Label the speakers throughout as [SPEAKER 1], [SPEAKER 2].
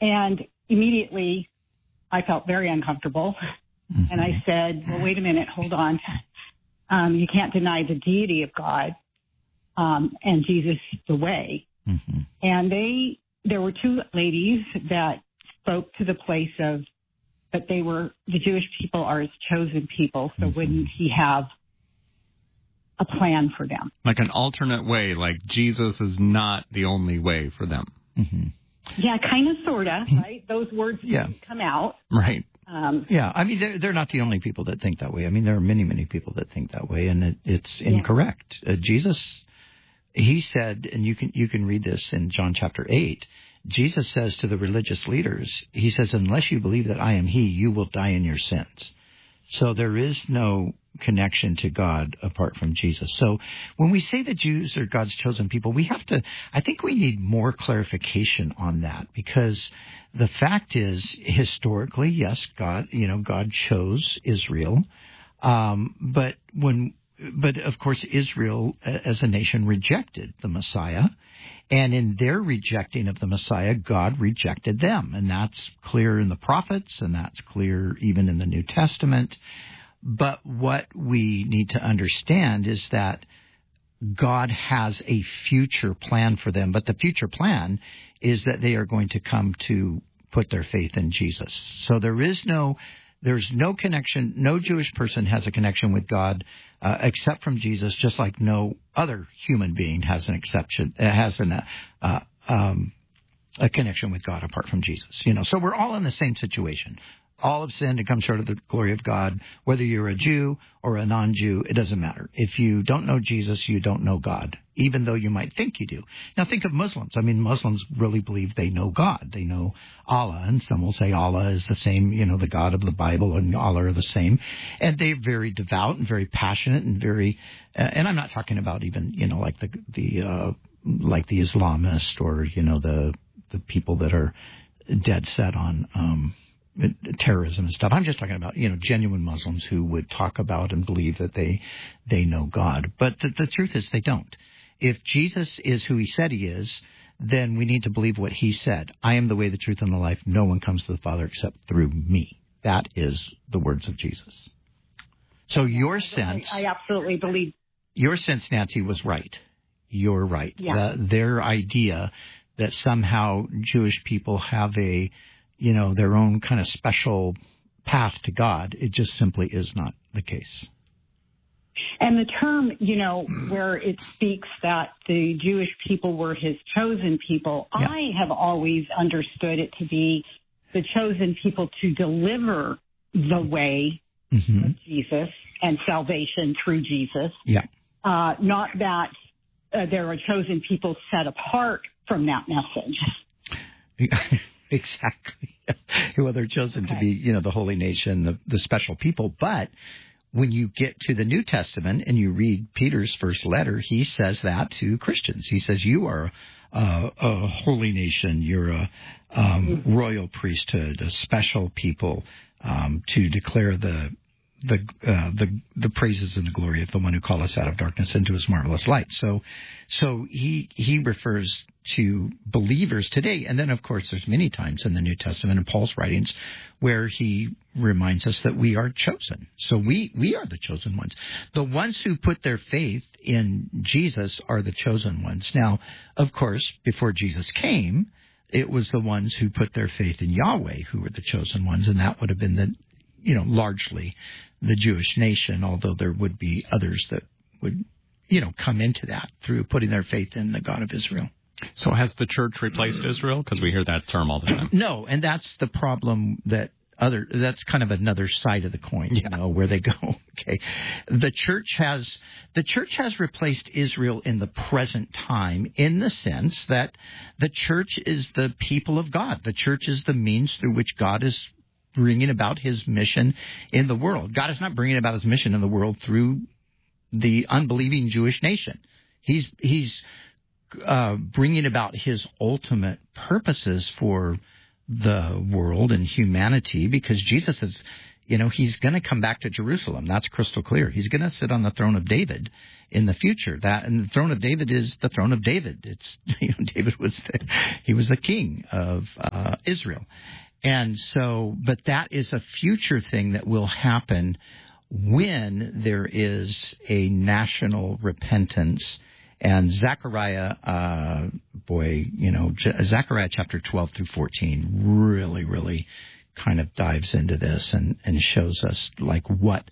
[SPEAKER 1] And immediately I felt very uncomfortable. Mm-hmm. And I said, well, wait a minute, hold on. You can't deny the deity of God and Jesus the way. Mm-hmm. And there were two ladies that spoke to the place of that the Jewish people are his chosen people, so wouldn't he have a plan for them?
[SPEAKER 2] Like an alternate way, like Jesus is not the only way for them. Mm-hmm.
[SPEAKER 1] Yeah, kind of, sort of, right? Those words didn't come out.
[SPEAKER 2] Right.
[SPEAKER 3] I mean, they're not the only people that think that way. I mean, there are many, many people that think that way, and it's incorrect. Jesus, he said, and you can read this in John chapter 8, Jesus says to the religious leaders, he says, unless you believe that I am he, you will die in your sins. So there is no connection to God apart from Jesus. So when we say the Jews are God's chosen people, I think we need more clarification on that, because the fact is, historically, yes, God chose Israel. But of course, Israel as a nation rejected the Messiah. And in their rejecting of the Messiah, God rejected them. And that's clear in the prophets, and that's clear even in the New Testament. But what we need to understand is that God has a future plan for them. But the future plan is that they are going to come to put their faith in Jesus. So there's no connection. No Jewish person has a connection with God except from Jesus, just like no other human being has a connection with God apart from Jesus. So we're all in the same situation. All have sinned and come short of the glory of God. Whether you're a Jew or a non-Jew, it doesn't matter. If you don't know Jesus, you don't know God, even though you might think you do. Now think of Muslims. I mean, Muslims really believe they know God. They know Allah, and some will say Allah is the same, the God of the Bible and Allah are the same. And they're very devout and very passionate and very, and I'm not talking about even, like the Islamist or, the people that are dead set on, terrorism and stuff. I'm just talking about, genuine Muslims who would talk about and believe that they know God. But the truth is they don't. If Jesus is who he said he is, then we need to believe what he said. I am the way, the truth, and the life. No one comes to the Father except through me. That is the words of Jesus. So your sense...
[SPEAKER 1] I absolutely believe...
[SPEAKER 3] Your sense, Nancy, was right. You're right.
[SPEAKER 1] Yeah.
[SPEAKER 3] Their idea that somehow Jewish people have their own kind of special path to God, it just simply is not the case.
[SPEAKER 1] And the term, where it speaks that the Jewish people were his chosen people, I have always understood it to be the chosen people to deliver the way of Jesus and salvation through Jesus.
[SPEAKER 3] Yeah.
[SPEAKER 1] Not that there are chosen people set apart from that message.
[SPEAKER 3] Exactly. Well, they're chosen to be, the holy nation, the special people. But when you get to the New Testament and you read Peter's first letter, he says that to Christians. He says, you are a holy nation. You're a royal priesthood, a special people, to declare the praises and the glory of the one who called us out of darkness into his marvelous light. So he refers to believers today. And then, of course, there's many times in the New Testament and Paul's writings where he reminds us that we are chosen. So we are the chosen ones. The ones who put their faith in Jesus are the chosen ones. Now, of course, before Jesus came, it was the ones who put their faith in Yahweh who were the chosen ones, and that would have been largely the Jewish nation, although there would be others that would, come into that through putting their faith in the God of Israel.
[SPEAKER 2] So has the church replaced Israel? Because we hear that term all the time.
[SPEAKER 3] No, and that's the problem that's kind of another side of the coin, where they go. Okay. The church has replaced Israel in the present time in the sense that the church is the people of God. The church is the means through which God is bringing about his mission in the world. God is not bringing about his mission in the world through the unbelieving Jewish nation. He's bringing about his ultimate purposes for the world and humanity, because Jesus he's going to come back to Jerusalem. That's crystal clear. He's going to sit on the throne of David in the future. And the throne of David is the throne of David. It's David was the king of Israel. And so, but that is a future thing that will happen when there is a national repentance. And Zechariah, Zechariah chapter 12 through 14 really, really kind of dives into this and shows us like what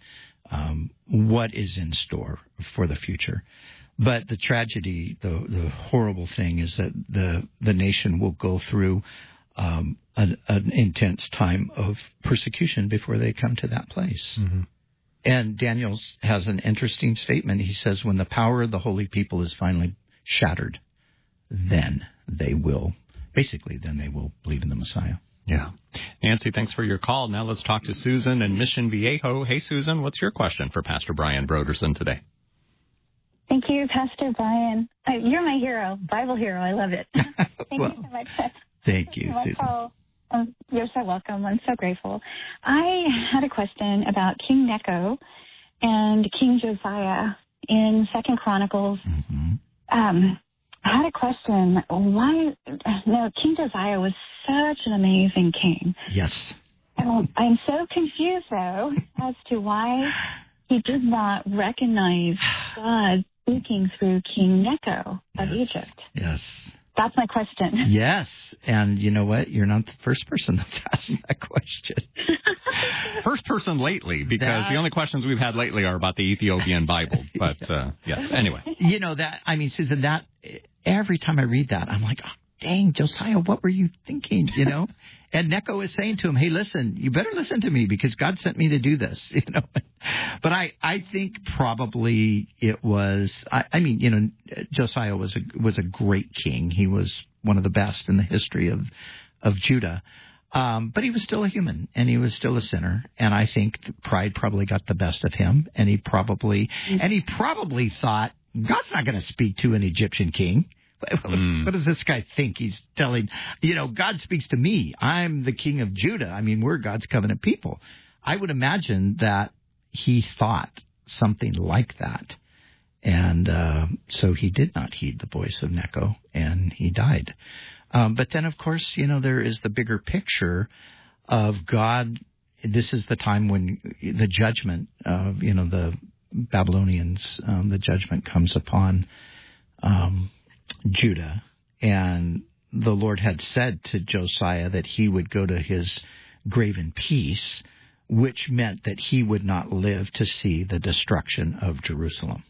[SPEAKER 3] is in store for the future. But the tragedy, the horrible thing is that the nation will go through an intense time of persecution before they come to that place. Mm-hmm. And Daniel has an interesting statement. He says, when the power of the holy people is finally shattered, then they will believe in the Messiah.
[SPEAKER 2] Yeah. Nancy, thanks for your call. Now let's talk to Susan in Mission Viejo. Hey, Susan, what's your question for Pastor Brian Brodersen today?
[SPEAKER 4] Thank you, Pastor Brian. You're my hero, Bible hero. I love it. Thank you so much.
[SPEAKER 3] Thank you, Susan.
[SPEAKER 4] You're so welcome. I'm so grateful. I had a question about King Necho and King Josiah in 2 Chronicles. Mm-hmm. I had a question. King Josiah was such an amazing king.
[SPEAKER 3] Yes.
[SPEAKER 4] I'm so confused, though, as to why he did not recognize God speaking through King Necho of Egypt.
[SPEAKER 3] Yes.
[SPEAKER 4] That's my question.
[SPEAKER 3] Yes. And you know what? You're not the first person that's asked that question.
[SPEAKER 2] First person lately, because the only questions we've had lately are about the Ethiopian Bible. But, yes, anyway.
[SPEAKER 3] Susan, that every time I read that, I'm like, oh, dang, Josiah, what were you thinking, And Necho is saying to him, hey, listen, you better listen to me because God sent me to do this, But I think probably it was, Josiah was a great king. He was one of the best in the history of Judah. But he was still a human and he was still a sinner. And I think pride probably got the best of him. And he probably thought, God's not going to speak to an Egyptian king. What does this guy think he's telling? God speaks to me. I'm the king of Judah. We're God's covenant people. I would imagine that he thought something like that. And so he did not heed the voice of Necho, and he died. But then, of course, there is the bigger picture of God. This is the time when the judgment of, the Babylonians, the judgment comes upon Judah, and the Lord had said to Josiah that he would go to his grave in peace, which meant that he would not live to see the destruction of Jerusalem.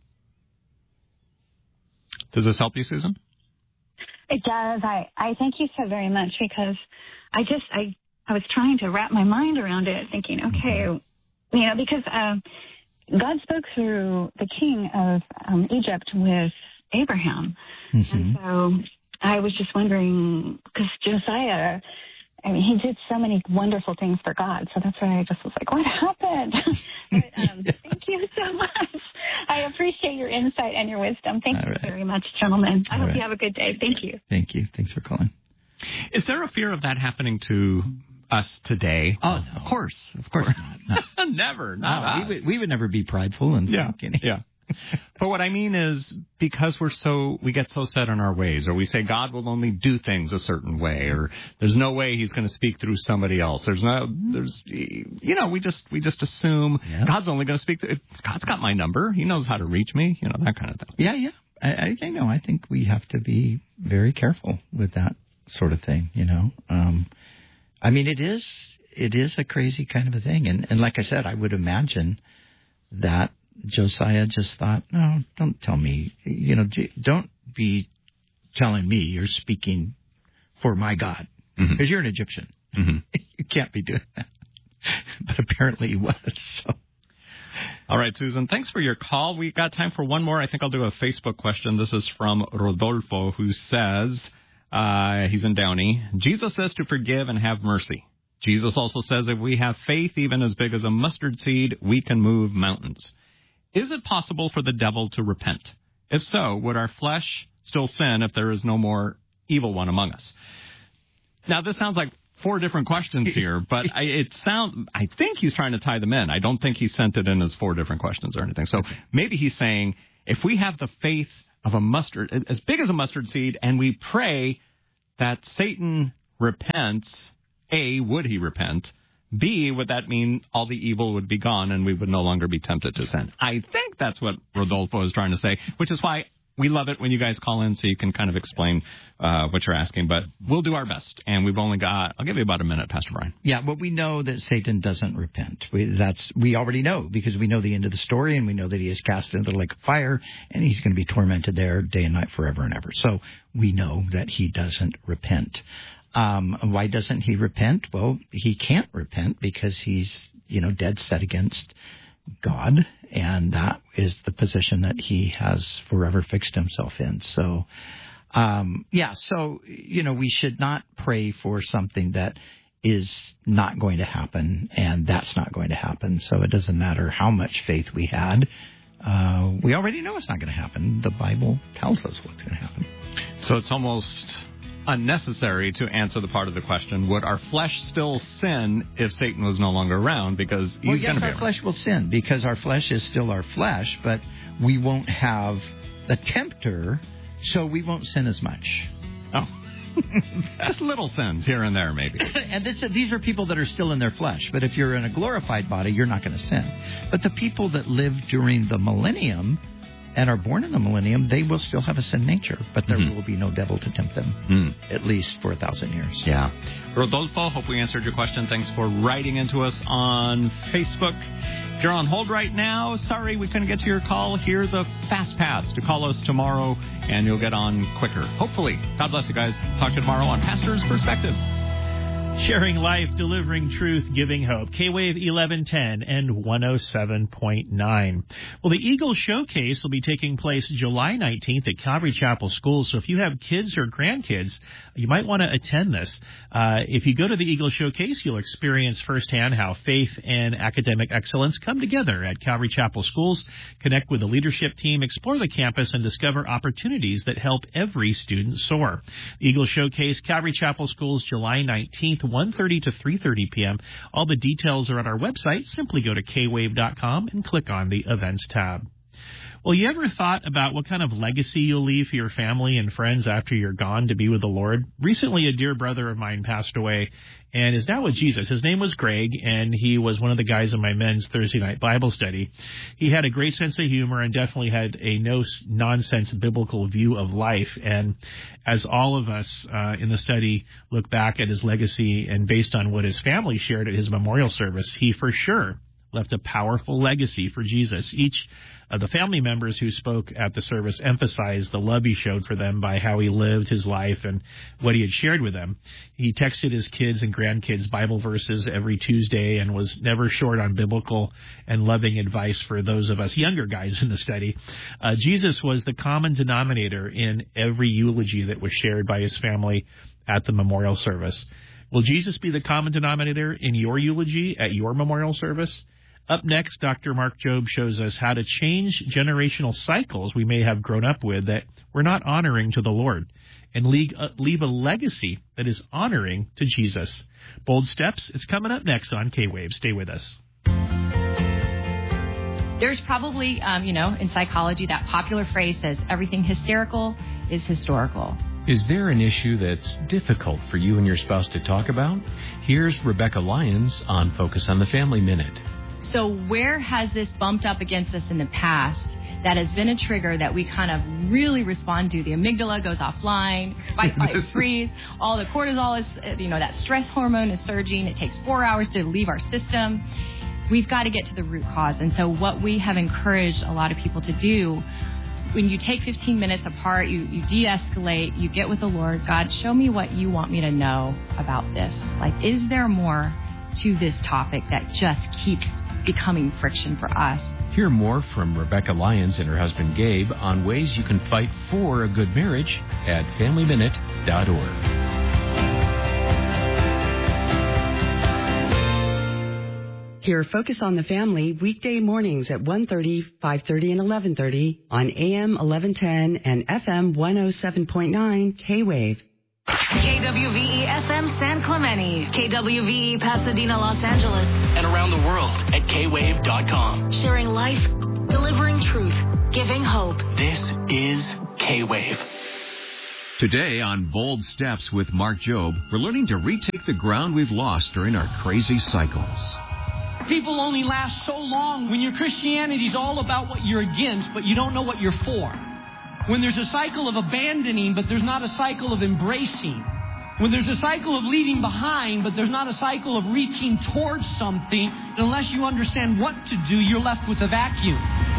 [SPEAKER 2] Does this help you, Susan?
[SPEAKER 4] It does. I thank you so very much because I was trying to wrap my mind around it, thinking, okay, because God spoke through the king of Egypt with Abraham. Mm-hmm. And so I was just wondering, because Josiah, he did so many wonderful things for God. So that's why I just was like, what happened? But, thank you so much. I appreciate your insight and your wisdom. Thank you very much, gentlemen. I hope you have a good day. Thank you.
[SPEAKER 3] Thank you. Thanks for calling.
[SPEAKER 2] Is there a fear of that happening to us today?
[SPEAKER 3] Oh, no. Of course not.
[SPEAKER 2] Never. Not us.
[SPEAKER 3] We would never be prideful and
[SPEAKER 2] Yeah. But what I mean is because we get so set in our ways, or we say God will only do things a certain way, or there's no way he's going to speak through somebody else. We just assume God's only going to speak. God's got my number. He knows how to reach me, that kind of thing.
[SPEAKER 3] Yeah. I know. I think we have to be very careful with that sort of thing, it is a crazy kind of a thing. And like I said, I would imagine that Josiah just thought, no, don't tell me, don't be telling me you're speaking for my God, because you're an Egyptian. Mm-hmm. You can't be doing that. But apparently he was. So.
[SPEAKER 2] All right, Susan, thanks for your call. We got time for one more. I think I'll do a Facebook question. This is from Rodolfo, who says, he's in Downey, Jesus says to forgive and have mercy. Jesus also says if we have faith even as big as a mustard seed, we can move mountains. Is it possible for the devil to repent? If so, would our flesh still sin if there is no more evil one among us? Now, this sounds like 4 different questions here, but I think he's trying to tie them in. I don't think he sent it in as 4 different questions or anything. So maybe he's saying, if we have the faith of a mustard, as big as a mustard seed, and we pray that Satan repents, A, would he repent? B, would that mean all the evil would be gone and we would no longer be tempted to sin? I think that's what Rodolfo is trying to say, which is why we love it when you guys call in so you can kind of explain what you're asking. But we'll do our best. And we've only got, I'll give you about a minute, Pastor Brian.
[SPEAKER 3] Yeah, well, we know that Satan doesn't repent. We already know, because we know the end of the story, and we know that he is cast into the lake of fire, and he's going to be tormented there day and night forever and ever. So we know that he doesn't repent. Why doesn't he repent? Well, he can't repent because he's, dead set against God, and that is the position that he has forever fixed himself in. So, we should not pray for something that is not going to happen, and that's not going to happen. So it doesn't matter how much faith we had. We already know it's not going to happen. The Bible tells us what's going to happen.
[SPEAKER 2] So it's almost unnecessary to answer the part of the question, would our flesh still sin if Satan was no longer around? Because he's going to be
[SPEAKER 3] our flesh will sin, because our flesh is still our flesh, but we won't have the tempter, so we won't sin as much.
[SPEAKER 2] Oh. Just little sins here and there, maybe.
[SPEAKER 3] And these are people that are still in their flesh. But if you're in a glorified body, you're not going to sin. But the people that live during the millennium and are born in the millennium, they will still have a sin nature, but there will be no devil to tempt them, at least for 1,000 years.
[SPEAKER 2] Yeah. Rodolfo, hope we answered your question. Thanks for writing into us on Facebook. If you're on hold right now, sorry we couldn't get to your call. Here's a fast pass to call us tomorrow, and you'll get on quicker. Hopefully. God bless you guys. Talk to you tomorrow on Pastor's Perspective.
[SPEAKER 5] Sharing life, delivering truth, giving hope. K-Wave 1110 and 107.9. Well, the Eagle Showcase will be taking place July 19th at Calvary Chapel Schools. So if you have kids or grandkids, you might want to attend this. If you go to the Eagle Showcase, you'll experience firsthand how faith and academic excellence come together at Calvary Chapel Schools. Connect with the leadership team, explore the campus, and discover opportunities that help every student soar. The Eagle Showcase, Calvary Chapel Schools, July 19th. 1:30 to 3:30 p.m. All the details are on our website. Simply go to kwave.com and click on the Events tab. Well, you ever thought about what kind of legacy you'll leave for your family and friends after you're gone to be with the Lord? Recently, a dear brother of mine passed away and is now with Jesus. His name was Greg, and he was one of the guys in my men's Thursday night Bible study. He had a great sense of humor and definitely had a no-nonsense biblical view of life. And as all of us in the study look back at his legacy and based on what his family shared at his memorial service, he for sure left a powerful legacy for Jesus. Each of the family members who spoke at the service emphasized the love he showed for them by how he lived his life and what he had shared with them. He texted his kids and grandkids Bible verses every Tuesday and was never short on biblical and loving advice for those of us younger guys in the study. Jesus was the common denominator in every eulogy that was shared by his family at the memorial service. Will Jesus be the common denominator in your eulogy at your memorial service? Up next, Dr. Mark Jobe shows us how to change generational cycles we may have grown up with that we're not honoring to the Lord, and leave a legacy that is honoring to Jesus. Bold Steps, it's coming up next on K-Wave. Stay with us.
[SPEAKER 6] There's probably, in psychology, that popular phrase says everything hysterical is historical.
[SPEAKER 7] Is there an issue that's difficult for you and your spouse to talk about? Here's Rebecca Lyons on Focus on the Family Minute.
[SPEAKER 6] So where has this bumped up against us in the past that has been a trigger that we kind of really respond to? The amygdala goes offline, fight, flight, freeze. All the cortisol is, that stress hormone is surging. It takes 4 hours to leave our system. We've got to get to the root cause. And so what we have encouraged a lot of people to do, when you take 15 minutes apart, you de-escalate, you get with the Lord. God, show me what you want me to know about this. Like, is there more to this topic that just keeps becoming friction for us?
[SPEAKER 7] Hear more from Rebecca Lyons and her husband Gabe on ways you can fight for a good marriage at FamilyMinute.org.
[SPEAKER 8] Hear Focus on the Family weekday mornings at 1:30, 5:30, and 11:30 on AM 1110 and FM 107.9 K-Wave.
[SPEAKER 9] KWVE-FM San Clemente. Kenny, KWV Pasadena, Los Angeles,
[SPEAKER 10] and around the world at kwave.com.
[SPEAKER 9] Sharing life, delivering truth, giving hope.
[SPEAKER 10] This is K-Wave.
[SPEAKER 7] Today on Bold Steps with Mark Jobe, we're learning to retake the ground we've lost during our crazy cycles.
[SPEAKER 11] People only last so long when your Christianity is all about what you're against, but you don't know what you're for. When there's a cycle of abandoning, but there's not a cycle of embracing. When there's a cycle of leaving behind, but there's not a cycle of reaching towards something, unless you understand what to do, you're left with a vacuum.